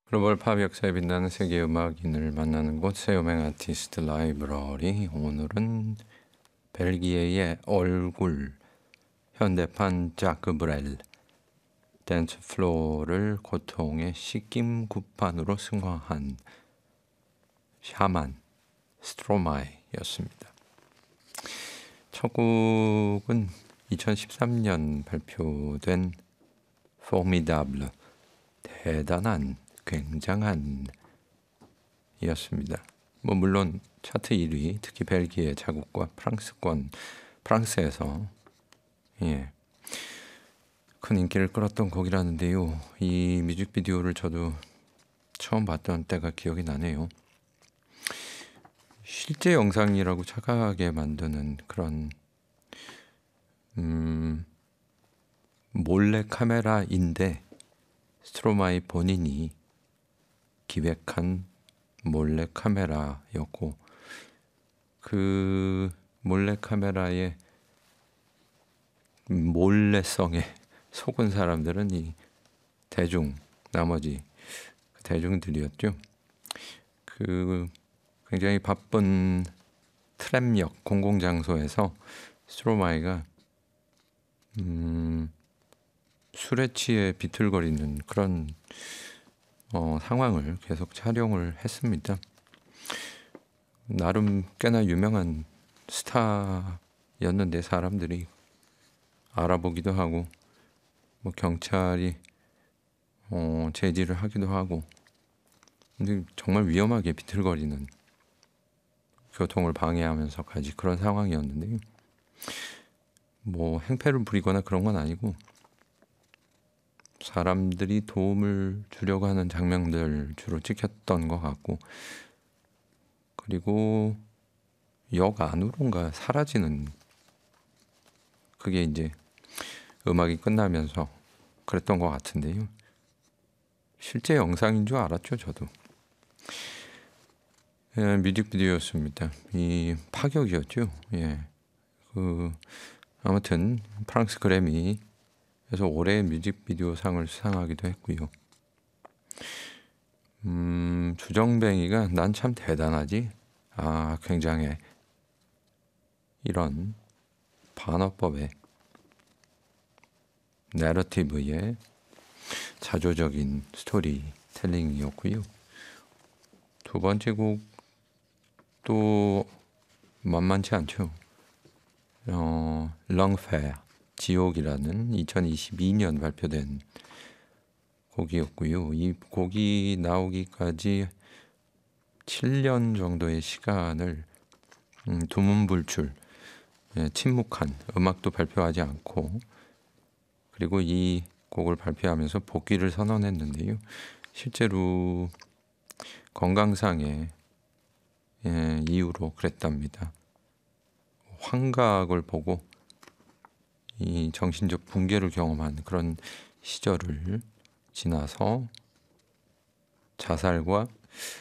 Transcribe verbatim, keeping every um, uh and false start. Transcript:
글로벌 팝 역사에 빛나는 세계 음악인을 만나는 곳 세요맹 아티스트 라이브러리. 오늘은 벨기에의 얼굴 현대판 자크 브렐 댄스 플로어를 고통의 식김구판으로 승화한 샤만 스트로마이였습니다. 첫 곡은 이천십삼 년 발표된 포미다블 대단한 굉장한 이었습니다. 뭐 물론 차트 일 위, 특히 벨기에 자국과 프랑스권 프랑스에서 예, 큰 인기를 끌었던 곡이라는데요. 이 뮤직비디오를 저도 처음 봤던 때가 기억이 나네요. 실제 영상이라고 착각하게 만드는 그런 음, 몰래 카메라인데 스트로마이 본인이 기획한 몰래 카메라였고, 그 몰래 카메라의 몰래성에 속은 사람들은 이 대중, 나머지 대중들이었죠. 그 굉장히 바쁜 트램역 공공장소에서 스트로마이가 음, 술에 취해 비틀거리는 그런 어, 상황을 계속 촬영을 했습니다. 나름 꽤나 유명한 스타였는데 사람들이 알아보기도 하고 뭐 경찰이 어, 제지를 하기도 하고, 근데 정말 위험하게 비틀거리는, 교통을 방해하면서까지 그런 상황이었는데, 뭐 행패를 부리거나 그런 건 아니고 사람들이 도움을 주려고 하는 장면들 주로 찍혔던 것 같고, 그리고 역 안으로인가 사라지는, 그게 이제 음악이 끝나면서 그랬던 것 같은데요. 실제 영상인 줄 알았죠, 저도. 예, 뮤직비디오였습니다. 이 파격이었죠. 예, 그 아무튼 프랑스 그래미에서 올해의 뮤직비디오 상을 수상하기도 했고요. 음, 주정뱅이가 난 참 대단하지, 아 굉장해, 이런 반어법의 내러티브의 자조적인 스토리텔링이었고요. 두 번째 곡도 만만치 않죠. 어, 렁페, 지옥이라는 이천이십이 년 발표된 곡이었고요. 이 곡이 나오기까지 칠 년 정도의 시간을 음, 두문불출, 예, 침묵한, 음악도 발표하지 않고, 그리고 이 곡을 발표하면서 복귀를 선언했는데요. 실제로 건강상의 예, 이유로 그랬답니다. 환각을 보고 이 정신적 붕괴를 경험한 그런 시절을 지나서 자살과